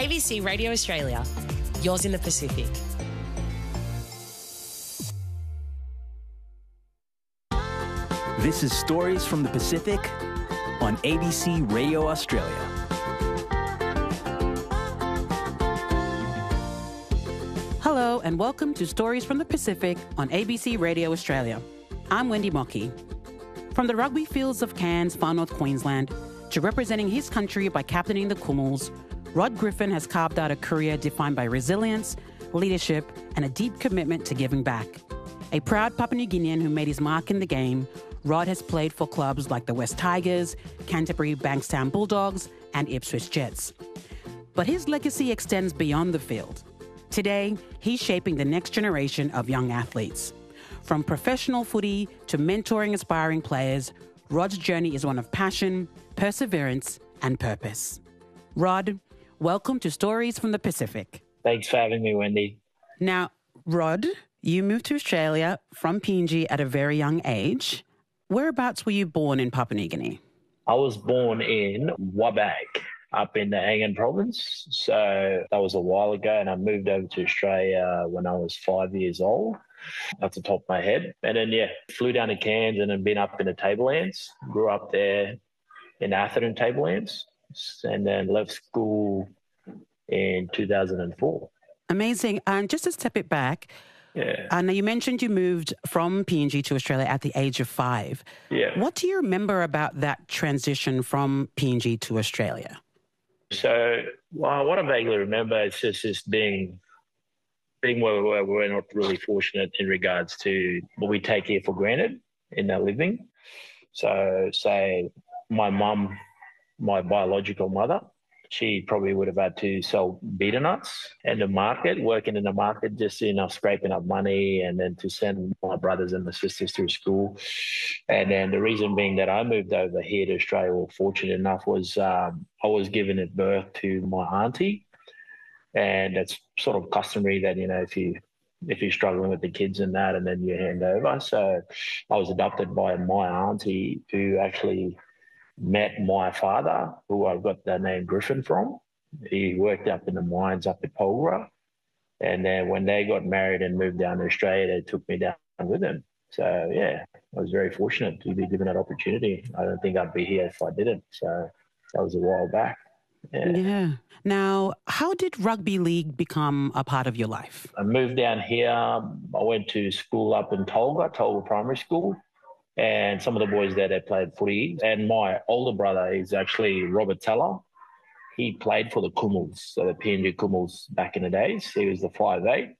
ABC Radio Australia, yours in the Pacific. This is Stories from the Pacific on ABC Radio Australia. Hello and welcome to Stories from the Pacific on ABC Radio Australia. I'm Wendy Mockey. From the rugby fields of Cairns, far north Queensland, to representing his country by captaining the Kumuls, Rod Griffin has carved out a career defined by resilience, leadership and a deep commitment to giving back. A proud Papua New Guinean who made his mark in the game, Rod has played for clubs like the West Tigers, Canterbury Bankstown Bulldogs and Ipswich Jets. But his legacy extends beyond the field. Today, he's shaping the next generation of young athletes. From professional footy to mentoring aspiring players, Rod's journey is one of passion, perseverance and purpose. Rod, welcome to Stories from the Pacific. Thanks for having me, Wendy. Now, Rod, you moved to Australia from PNG at a very young age. Whereabouts were you born in Papua New Guinea? I was born in Wabag, up in the Angan province. So that was a while ago, and I moved over to Australia when I was 5 years old, off the top of my head. And then, flew down to Cairns and then been up in the Tablelands. Grew up there in Atherton Tablelands, and then left school in 2004. Amazing. And just to step it back, now you mentioned you moved from PNG to Australia at the age of 5. Yeah. What do you remember about that transition from PNG to Australia? So, what I vaguely remember is just being where we're not really fortunate in regards to what we take here for granted in our living. So, say my mum, my biological mother, she probably would have had to sell betel nuts in the market, working in the market, just, scraping up money and then to send my brothers and my sisters through school. And then the reason being that I moved over here to Australia, or fortunate enough, was I was given at birth to my auntie. And it's sort of customary that, if you're struggling with the kids and that, and then you hand over. So I was adopted by my auntie, who actually met my father, who I got the name Griffin from. He worked up in the mines up at Polgra. And then when they got married and moved down to Australia, they took me down with them. So, I was very fortunate to be given that opportunity. I don't think I'd be here if I didn't. So that was a while back. Yeah. Now, how did rugby league become a part of your life? I moved down here. I went to school up in Tolga Primary School. And some of the boys there, they played footy. And my older brother is actually Robert Teller. He played for the Kumuls, so the PNG Kumuls back in the days. He was the 5'8".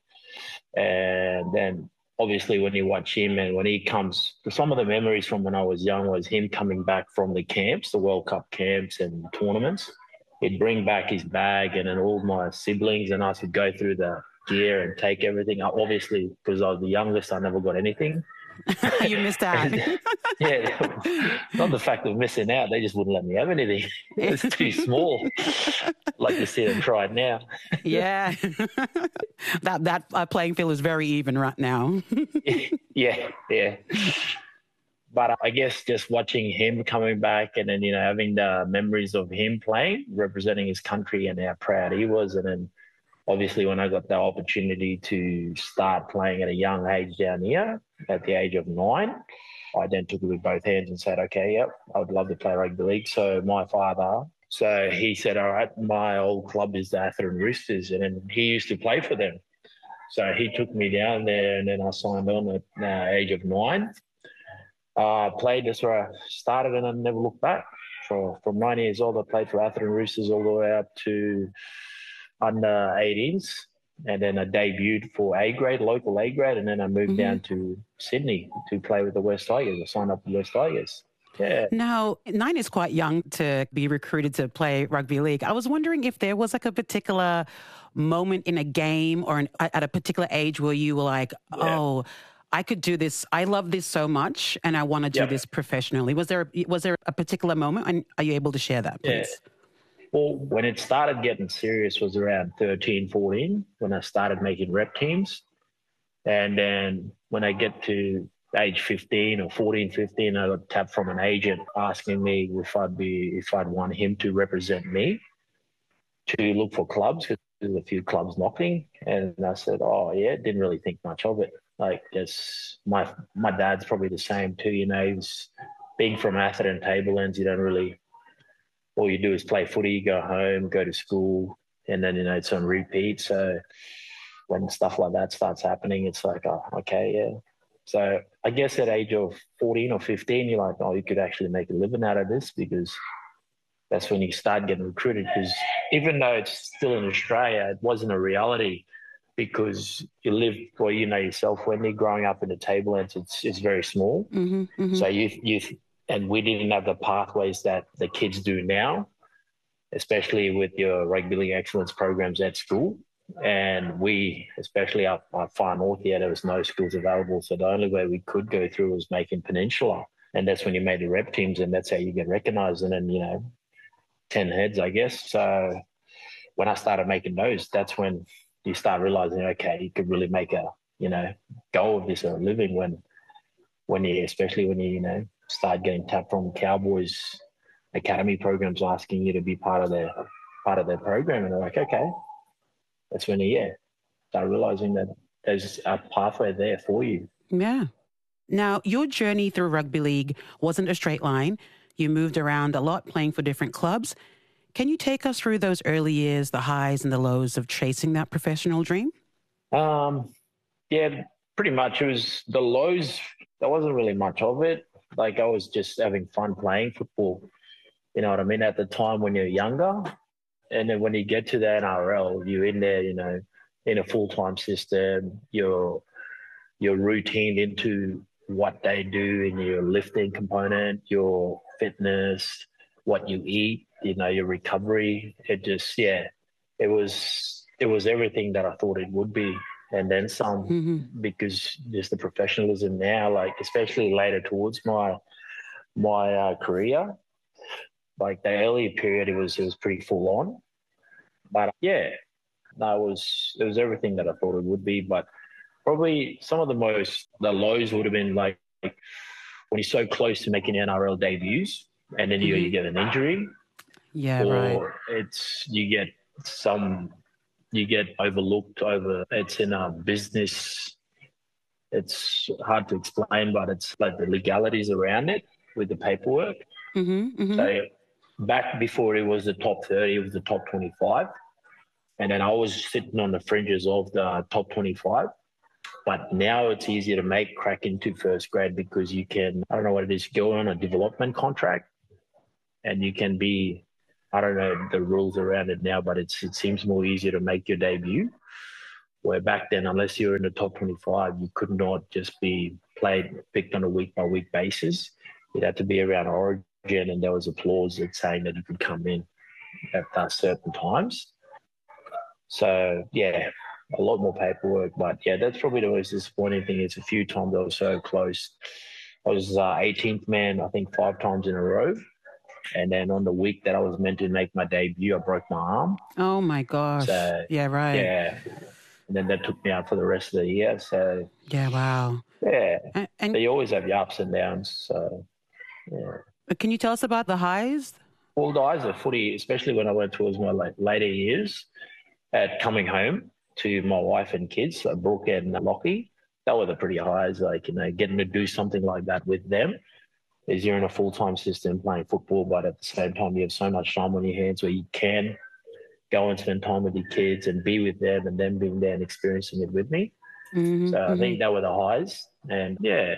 And then obviously when you watch him and when he comes, some of the memories from when I was young was him coming back from the camps, the World Cup camps and tournaments. He'd bring back his bag and then all my siblings and us would go through the gear and take everything. Obviously, because I was the youngest, I never got anything. You missed out. Not the fact of missing out. They just wouldn't let me have anything. It's too small. Like you see them try it now. Yeah. That playing field is very even right now. Yeah. But I guess just watching him coming back and then, having the memories of him playing, representing his country and how proud he was. And then obviously when I got the opportunity to start playing at a young age down here, at the age of 9, I then took it with both hands and said, okay, I would love to play rugby league. So my father, he said, all right, my old club is the Atherton Roosters, and then he used to play for them. So he took me down there and then I signed on at the age of 9. Played, that's where I started and I never looked back. From 9 years old, I played for Atherton Roosters all the way up to under 18s. And then I debuted for local A grade, and then I moved down to Sydney to play with the West Tigers. I signed up with the West Tigers. Yeah. Now, 9 is quite young to be recruited to play rugby league. I was wondering if there was like a particular moment in a game or at a particular age where you were like, oh, I could do this. I love this so much and I want to do this professionally. Was there a particular moment, and are you able to share that, please? Yeah. Well, when it started getting serious was around 13, 14, when I started making rep teams. And then when I get to age 15 or 14, 15, I got tapped from an agent asking me if I'd want him to represent me. to look for clubs because there's a few clubs knocking. And I said, oh, yeah, didn't really think much of it. Like, just my dad's probably the same too. He's being from Atherton Tablelands, you don't really, all you do is play footy, go home, go to school, and then, it's on repeat. So when stuff like that starts happening, it's like, oh, okay, yeah. So I guess at age of 14 or 15, you're like, oh, you could actually make a living out of this, because that's when you start getting recruited. Because even though it's still in Australia, it wasn't a reality, because you live, well, you know yourself, Wendy, growing up in the Tablelands, it's very small. Mm-hmm, mm-hmm. So and we didn't have the pathways that the kids do now, especially with your rugby league excellence programs at school. And we, especially up far north here, there was no schools available. So the only way we could go through was making Peninsula. And that's when you made the rep teams, and that's how you get recognised. And then, 10 heads, I guess. So when I started making those, that's when you start realising, okay, you could really make a, go of this or a living especially when you start getting tapped from Cowboys academy programs asking you to be part of their program. And they're like, okay. That's when start realising that there's a pathway there for you. Yeah. Now, your journey through rugby league wasn't a straight line. You moved around a lot, playing for different clubs. Can you take us through those early years, the highs and the lows of chasing that professional dream? Yeah, pretty much. It was the lows. There wasn't really much of it. Like, I was just having fun playing football. You know what I mean? At the time when you're younger. And then when you get to the NRL, you're in there, in a full-time system. You're routined into what they do in your lifting component, your fitness, what you eat, your recovery. It just, it was everything that I thought it would be, and then some. Mm-hmm. Because there's the professionalism now, like especially later towards my career. Like the earlier period, it was pretty full on, but it was everything that I thought it would be. But probably some of the lows would have been like when you're so close to making NRL debuts, and then you get an injury, or you get overlooked over. It's in a business. It's hard to explain, but it's like the legalities around it with the paperwork. Mm-hmm, mm-hmm. So back before it was the top 30, it was the top 25. And then I was sitting on the fringes of the top 25. But now it's easier to crack into first grade, because you can, I don't know what it is, go on a development contract, and you can be, I don't know the rules around it now, but it seems more easier to make your debut. Where back then, unless you were in the top 25, you could not just be picked on a week-by-week basis. It had to be around Origin, and there was a clause that saying that you could come in at certain times. So, a lot more paperwork. But, that's probably the most disappointing thing. It's a few times I was so close. I was 18th man, I think, 5 times in a row. And then on the week that I was meant to make my debut, I broke my arm. Oh, my gosh. So, yeah, right. Yeah. And then that took me out for the rest of the year. So, yeah, wow. Yeah. And you always have your ups and downs. So, yeah. Can you tell us about the highs? Well, the highs of footy, especially when I went towards my later years, at coming home to my wife and kids, so Brooke and Lockie, that were the pretty highs. Like, getting to do something like that with them, is you're in a full-time system playing football, but at the same time, you have so much time on your hands where you can go and spend time with your kids and be with them, and then being there and experiencing it with me. Mm-hmm, so I think that were the highs. And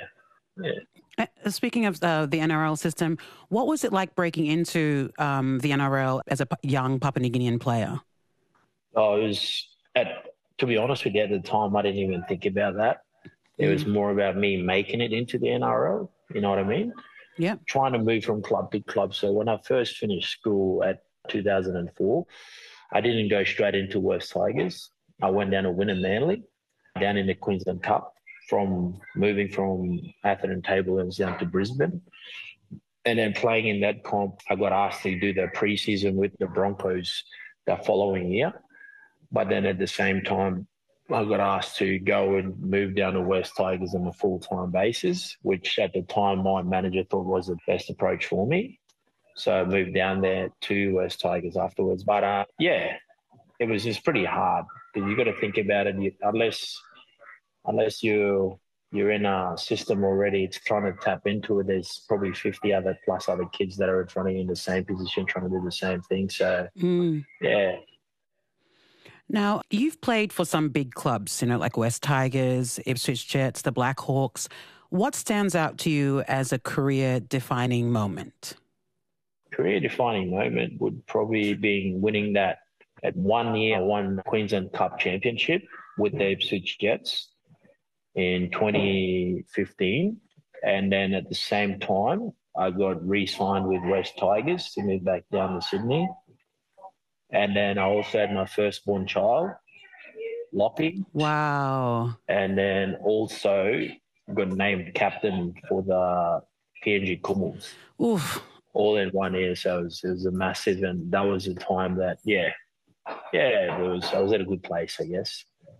Speaking of the NRL system, what was it like breaking into the NRL as a young Papua New Guinean player? Oh, it was, to be honest with you, at the time, I didn't even think about that. It was more about me making it into the NRL. You know what I mean? Yeah. Trying to move from club to club. So when I first finished school at 2004, I didn't go straight into West Tigers. I went down to Wynnum Manly, down in the Queensland Cup, moving from Atherton Tablelands down to Brisbane. And then playing in that comp, I got asked to do the preseason with the Broncos the following year. But then at the same time, I got asked to go and move down to West Tigers on a full-time basis, which at the time my manager thought was the best approach for me. So I moved down there to West Tigers afterwards. But it was just pretty hard because you got to think about it. Unless you're in a system already, it's trying to tap into it. There's probably 50 other kids that are in front of you in the same position trying to do the same thing. So, yeah. Now, you've played for some big clubs, like West Tigers, Ipswich Jets, the Black Hawks. What stands out to you as a career-defining moment? Career-defining moment would probably be winning that at 1 year, one Queensland Cup championship with the Ipswich Jets in 2015. And then at the same time, I got re-signed with West Tigers to move back down to Sydney. And then I also had my firstborn child, Lockie. Wow. And then also got named captain for the PNG Kumuls. Oof. All in 1 year. So it was a massive, and that was a time that, I was at a good place, I guess.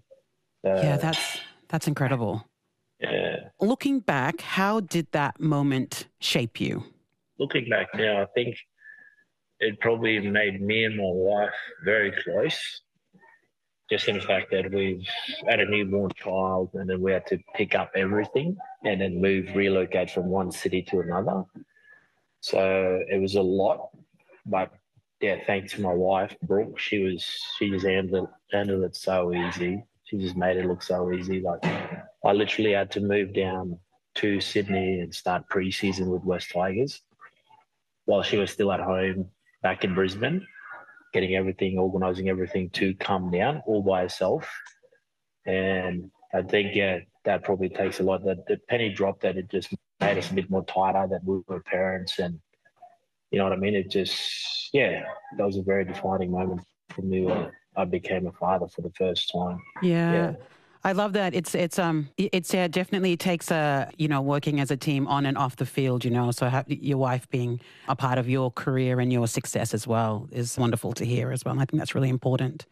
That's incredible. Yeah. Looking back, how did that moment shape you? Looking back now, I think it probably made me and my wife very close. Just in the fact that we've had a newborn child and then we had to pick up everything and then relocate from one city to another. So it was a lot, but thanks to my wife, Brooke, she just handled it so easy. She just made it look so easy. Like I literally had to move down to Sydney and start pre-season with West Tigers while she was still at home back in Brisbane, organising everything to come down all by herself. And I think, that probably takes a lot. That the penny dropped, that it just made us a bit more tighter, that we were parents, and you know what I mean? It just, that was a very defining moment for me when I became a father for the first time. Yeah. I love that. It definitely takes working as a team on and off the field, so your wife being a part of your career and your success as well is wonderful to hear as well. And I think that's really important.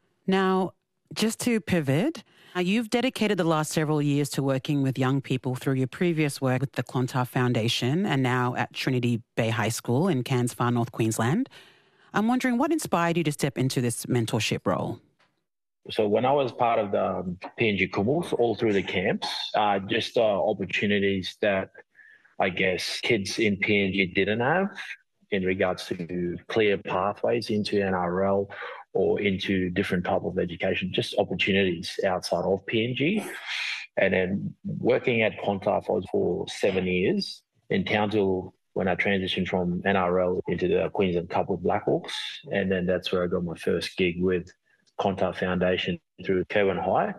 Now, just to pivot, you've dedicated the last several years to working with young people through your previous work with the Clontarf Foundation and now at Trinity Bay High School in Cairns, Far North Queensland. I'm wondering what inspired you to step into this mentorship role? So when I was part of the PNG Kumuls, all through the camps, just opportunities that I guess kids in PNG didn't have in regards to clear pathways into NRL or into different type of education, just opportunities outside of PNG. And then working at Clontarf, I was for 7 years in Townsville when I transitioned from NRL into the Queensland Cup with Black Hawks. And then that's where I got my first gig with Clontarf Foundation through Kerwin High.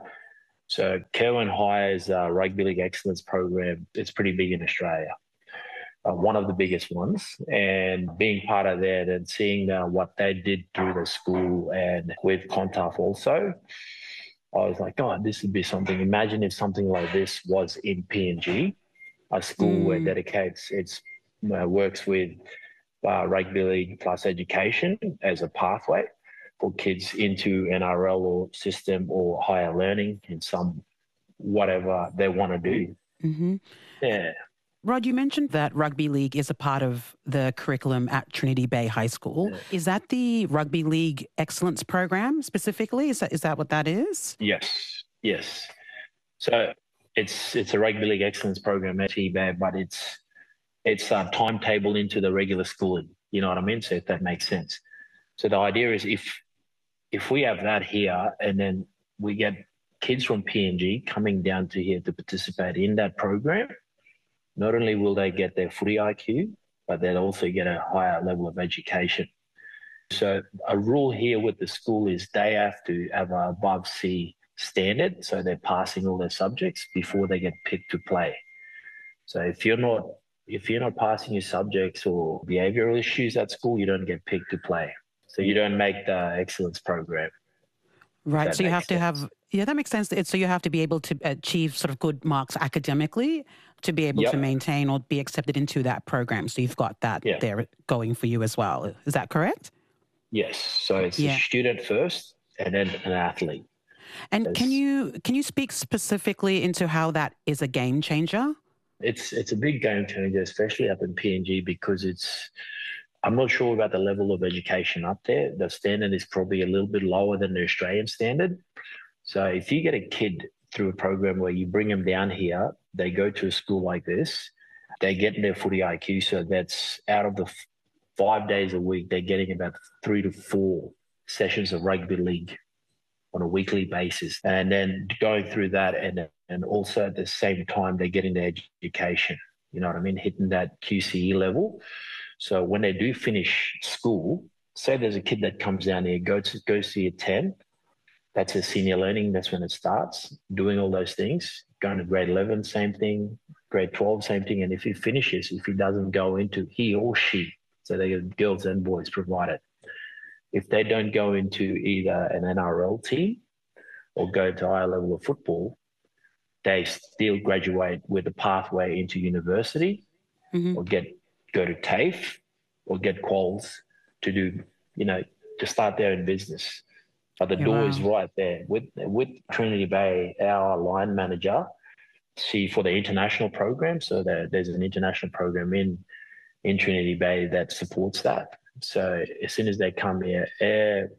So Kerwin High is a rugby league excellence program. It's pretty big in Australia, one of the biggest ones. And being part of that and seeing what they did through the school and with Clontarf also, I was like, God, this would be something. Imagine if something like this was in PNG, a school where dedicates works with rugby league plus education as a pathway for kids into NRL or system or higher learning in some whatever they want to do. Mm-hmm. Yeah. Rod, you mentioned that rugby league is a part of the curriculum at Trinity Bay High School. Yeah. Is that the Rugby League Excellence Program specifically? Is that what that is? Yes. So it's a Rugby League Excellence Program at Trinity Bay, but it's a timetable into the regular schooling. You know what I mean? So if that makes sense. So the idea is if we have that here and then we get kids from PNG coming down to here to participate in that program, not only will they get their footy IQ, but they'll also get a higher level of education. So a rule here with the school is they have to have an above C standard, so they're passing all their subjects before they get picked to play. So if you're not passing your subjects or behavioural issues at school, you don't get picked to play. So you don't make the excellence program. Right. So you have to have, that makes sense. So you have to be able to achieve sort of good marks academically to be able to maintain or be accepted into that program. So you've got that there going for you as well. Is that correct? Yes. So it's a student first and then an athlete. And can you speak specifically into how that is a game changer? It's a big game changer, especially up in PNG, because it's I'm not sure about the level of education up there. The standard is probably a little bit lower than the Australian standard. So if you get a kid through a program where you bring them down here, they go to a school like this, they get their footy IQ. So that's out of the 5 days a week, they're getting about 3 to 4 sessions of rugby league on a weekly basis. And then going through that and also at the same time, they're getting their education, you know what I mean, hitting that QCE level. So when they do finish school, say there's a kid that comes down here, goes to year 10, that's a senior learning, that's when it starts, doing all those things, going to grade 11, same thing, grade 12, same thing. And if he finishes, if he doesn't go into, he or she, so they get girls and boys provided, if they don't go into either an NRL team or go to a higher level of football, they still graduate with a pathway into university or go to TAFE or get quals to do, to start their own business. But the door is right there. With Trinity Bay, our line manager, for the international program, so there's an international program in Trinity Bay that supports that. So as soon as they come here, Air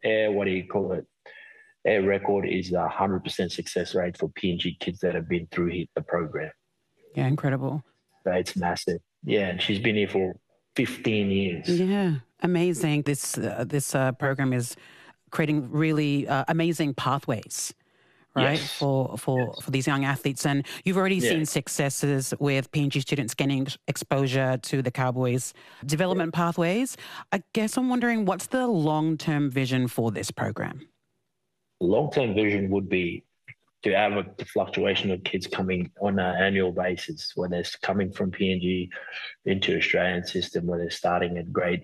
record is 100% success rate for PNG kids that have been through the program. Yeah, incredible. So it's massive. Yeah, and she's been here for 15 years. Yeah, amazing. This program is creating really amazing pathways, right, yes. for these young athletes. And you've already seen successes with PNG students gaining exposure to the Cowboys' development pathways. I guess I'm wondering, what's the long-term vision for this program? Long-term vision would be to have a fluctuation of kids coming on an annual basis, where they're coming from PNG into Australian system, where they're starting at grade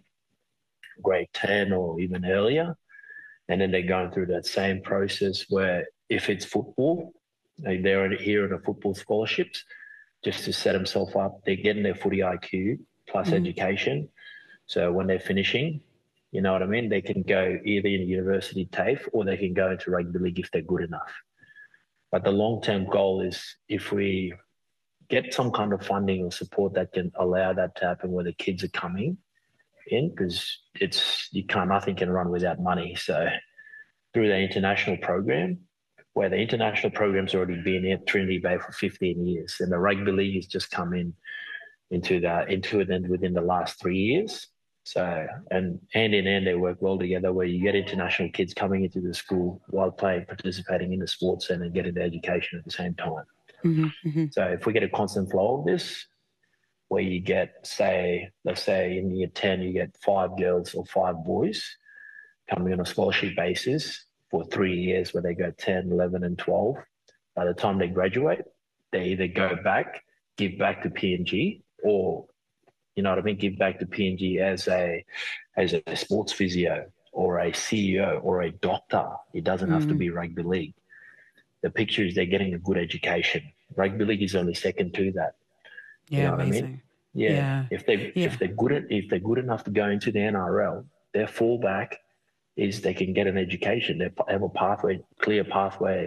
10 or even earlier. And then they're going through that same process where if it's football, they're here on a football scholarships just to set themselves up. They're getting their footy IQ plus education. So when they're finishing, you know what I mean, they can go either in university TAFE or they can go into rugby league if they're good enough. But the long-term goal is if we get some kind of funding or support that can allow that to happen where the kids are coming in, because nothing can run without money. So through the international program, where the international program's already been at Trinity Bay for 15 years, and the rugby league has just come into it within the last 3 years. So, and hand in hand, they work well together, where you get international kids coming into the school while participating in the sports and then getting the education at the same time. So if we get a constant flow of this, where you get, let's say in year 10, you get 5 girls or 5 boys coming on a scholarship basis for 3 years, where they go 10, 11 and 12. By the time they graduate, they either go back, give back to PNG, or, you know what I mean, give back to PNG as a sports physio or a CEO or a doctor. It doesn't have to be rugby league. The picture is they're getting a good education. Rugby league is only second to that. Yeah, you know amazing. what I mean? Yeah. If they're good enough to go into the NRL, their fallback is they can get an education. They have a clear pathway,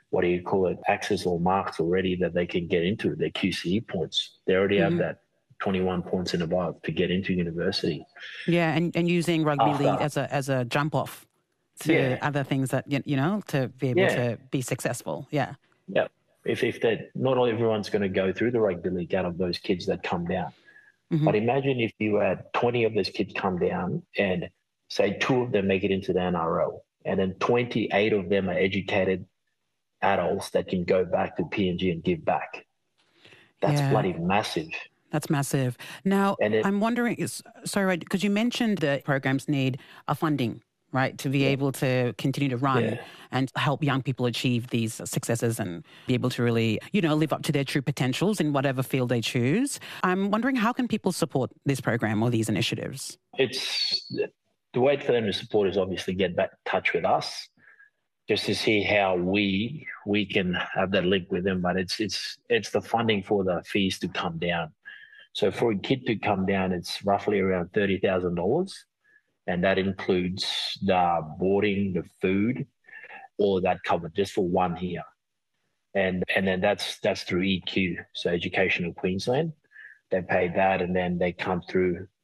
access or marks already that they can get into, their QCE points. They already have that 21 points and above to get into university. Yeah, and using rugby league as a jump off to other things that, to be able to be successful. Yeah. Yeah. If that, not everyone's going to go through the rugby league out of those kids that come down. But imagine if you had 20 of those kids come down and say 2 of them make it into the NRL, and then 28 of them are educated adults that can go back to PNG and give back. That's bloody massive. That's massive. Now, I'm wondering, because you mentioned the programs need a funding, right, to be able to continue to run and help young people achieve these successes and be able to really, live up to their true potentials in whatever field they choose. I'm wondering, how can people support this program or these initiatives? It's the way for them to support is obviously get back in touch with us, just to see how we can have that link with them. But it's the funding for the fees to come down. So for a kid to come down, it's roughly around $30,000. And that includes the boarding, the food, all that covered just for 1 year. And then that's through EQ, so Education of Queensland. They pay that, and then they come through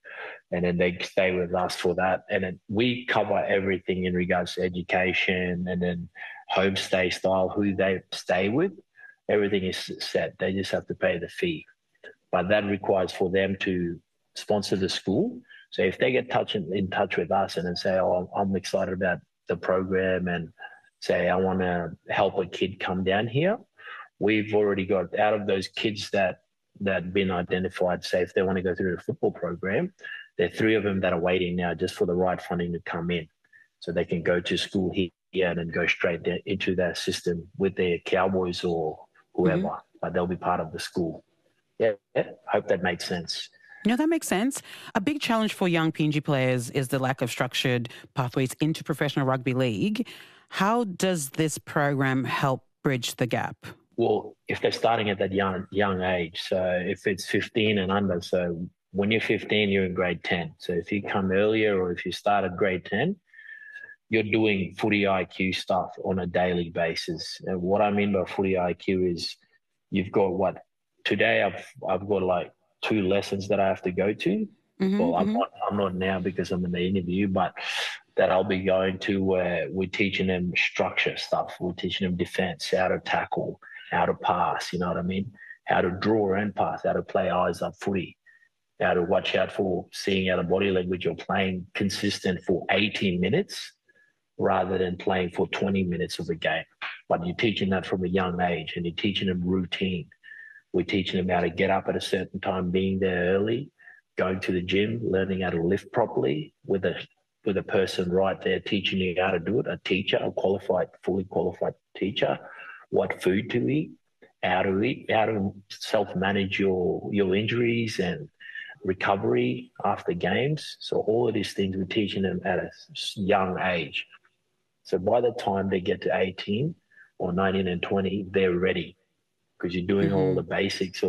and then they stay with us for that. And then we cover everything in regards to education and then homestay style, who they stay with. Everything is set. They just have to pay the fee. But that requires for them to sponsor the school. So if they get in touch with us and then say, oh, I'm excited about the program and say, I want to help a kid come down here, we've already got out of those kids that been identified, say if they want to go through the football program, there are 3 of them that are waiting now just for the right funding to come in. So they can go to school here and then go straight into that system with their Cowboys or whoever, but they'll be part of the school. Yeah, hope that makes sense. No, that makes sense. A big challenge for young PNG players is the lack of structured pathways into professional rugby league. How does this program help bridge the gap? Well, if they're starting at that young age, so if it's 15 and under, so when you're 15, you're in grade 10. So if you come earlier or if you start at grade 10, you're doing footy IQ stuff on a daily basis. And what I mean by footy IQ is you've got today I've got like 2 lessons that I have to go to. Well, I'm not now because I'm in the interview, but that I'll be going to where we're teaching them structure stuff. We're teaching them defense, how to tackle, how to pass, you know what I mean? How to draw and pass, how to play eyes up footy, how to watch out for seeing out of body language or playing consistent for 18 minutes rather than playing for 20 minutes of a game. But you're teaching that from a young age and you're teaching them routine. We're teaching them how to get up at a certain time, being there early, going to the gym, learning how to lift properly with a person right there teaching you how to do it, a teacher, fully qualified teacher, what food to eat, how to self-manage your injuries and recovery after games. So all of these things we're teaching them at a young age. So by the time they get to 18 or 19 and 20, they're ready because you're doing all the basics,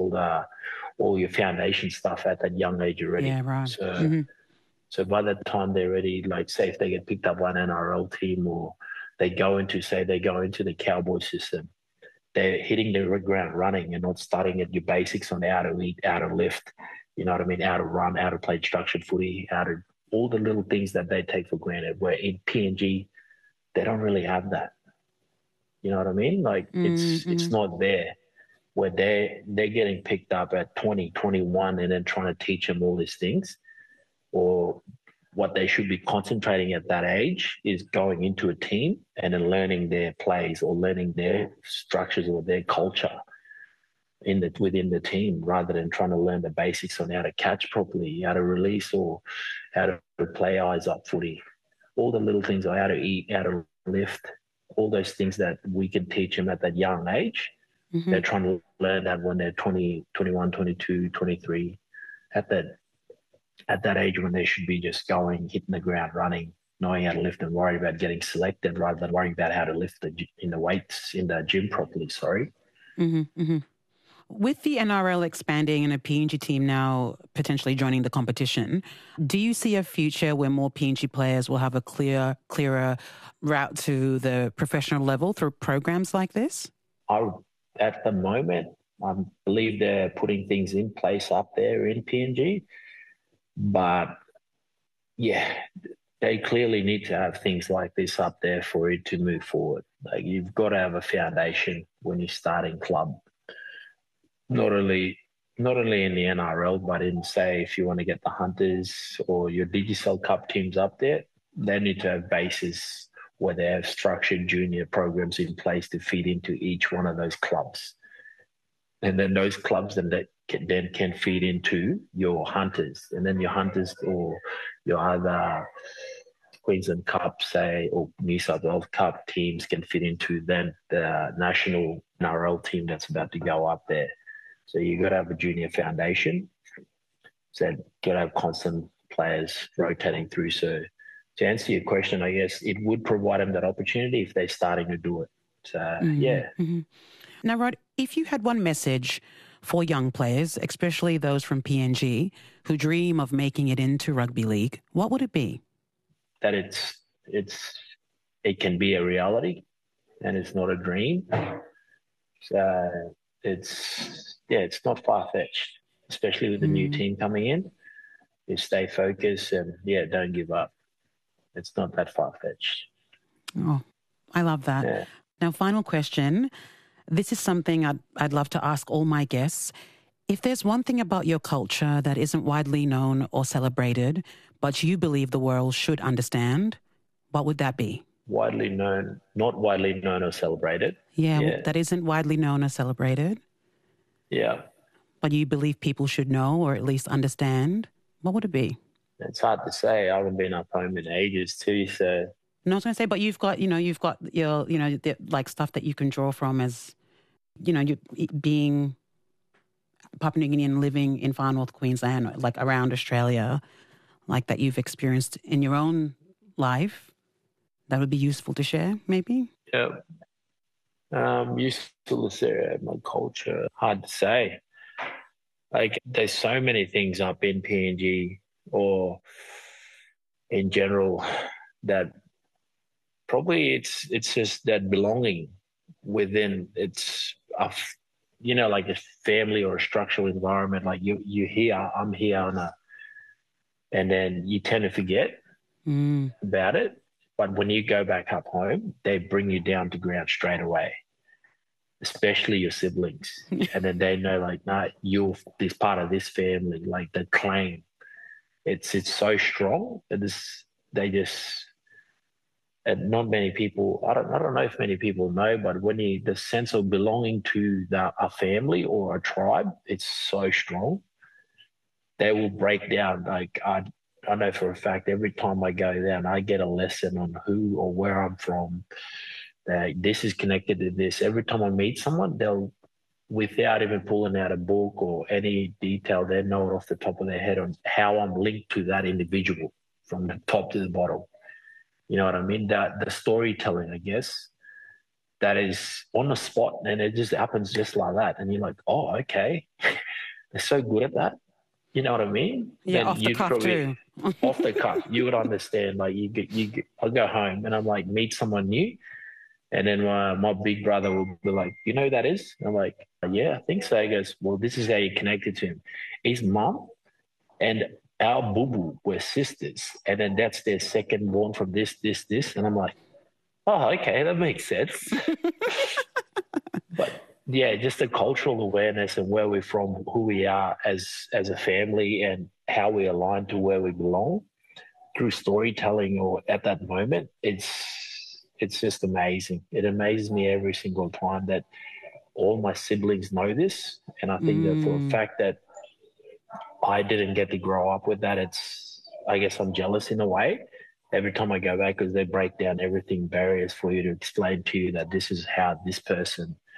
all your foundation stuff at that young age already. Yeah, right. So by the time they're ready, like say if they get picked up by an NRL team or they go into the Cowboy system, they're hitting the ground running and not starting at your basics on how to eat, how to lift, you know what I mean, how to run, how to play structured footy, all the little things that they take for granted. Where in PNG, they don't really have that. You know what I mean? Like it's not there. Where they're getting picked up at 20, 21 and then trying to teach them all these things. Or what they should be concentrating at that age is going into a team and then learning their plays or learning their structures or their culture within the team rather than trying to learn the basics on how to catch properly, how to release or how to play eyes up footy. All the little things, or how to eat, how to lift, all those things that we can teach them at that young age. They're trying to learn that when they're 20, 21, 22, 23, at that age when they should be just going, hitting the ground, running, knowing how to lift and worry about getting selected rather than worrying about how to lift in the weights in the gym properly, With the NRL expanding and a PNG team now potentially joining the competition, do you see a future where more PNG players will have a clearer route to the professional level through programs like this? At the moment, I believe they're putting things in place up there in PNG. But, yeah, they clearly need to have things like this up there for it to move forward. Like you've got to have a foundation when you're starting club. Not only in the NRL, but in, say, if you want to get the Hunters or your Digicel Cup teams up there, they need to have bases where they have structured junior programs in place to feed into each one of those clubs. And then those clubs can feed into your Hunters. And then your Hunters or your other Queensland Cup, say, or New South Wales Cup teams can fit into then the national NRL team that's about to go up there. So you've got to have a junior foundation. So you've got to have constant players rotating through. So to answer your question, I guess it would provide them that opportunity if they're starting to do it. So, yeah. Now, Rod, if you had one message for young players, especially those from PNG who dream of making it into rugby league, what would it be? That it can be a reality and it's not a dream. So it's not far-fetched, especially with the new team coming in. is stay focused and don't give up. It's not that far-fetched. Oh, I love that. Yeah. Now, final question. This is something I'd love to ask all my guests. If there's one thing about your culture that isn't widely known or celebrated, but you believe the world should understand, what would that be? Widely known, not widely known or celebrated. Yeah, that isn't widely known or celebrated. Yeah. But you believe people should know or at least understand. What would it be? It's hard to say. I haven't been up home in ages too, so. No, I was going to say, but you've got your, like stuff that you can draw from as, you being Papua New Guinean, living in Far North Queensland, like around Australia, like that you've experienced in your own life. That would be useful to share, maybe? Yeah. Useful to share my culture. Hard to say. Like, there's so many things up in PNG or in general that probably it's just that belonging within like a family or a structural environment. Like you here, I'm here, and then you tend to forget about it. But when you go back up home, they bring you down to ground straight away, especially your siblings. And then they know, like, nah, you're this part of this family, like the claim. It's so strong. And not many people, I don't know if many people know, but when the sense of belonging to a family or a tribe, it's so strong. They will break down. Like, I know for a fact, every time I go down, I get a lesson on who or where I'm from. That this is connected to this. Every time I meet someone, they'll, without even pulling out a book or any detail, they know it off the top of their head on how I'm linked to that individual from the top to the bottom. You know what I mean? The storytelling, I guess, that is on the spot, and it just happens just like that. And you're like, oh, okay. They're so good at that. You know what I mean? Yeah, then off the cuff too. Off the cuff, you would understand. Like I'll go home and I'm like, meet someone new, and then my big brother will be like, you know who that is? And I'm like, yeah, I think so. He goes, well, this is how you connected to him. His mum and our boo-boo were sisters, and then that's their second born from this. And I'm like, oh, okay, that makes sense. But yeah, just the cultural awareness and where we're from, who we are as a family, and how we align to where we belong through storytelling or at that moment, it's just amazing. It amazes me every single time that all my siblings know this. And I think that for a fact that I didn't get to grow up with that, I guess I'm jealous in a way. Every time I go back, because they break down everything, barriers for you to explain to you that this is how this person